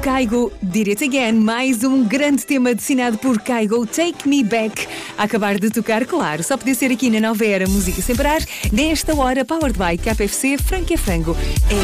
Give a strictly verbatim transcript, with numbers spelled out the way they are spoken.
Kygo, Did It Again, mais um grande tema assinado por Kygo, Take Me Back, a acabar de tocar, claro, só podia ser aqui na Nova Era Música Sem Parar, nesta hora, Powered by K F C, Franque a Frango. É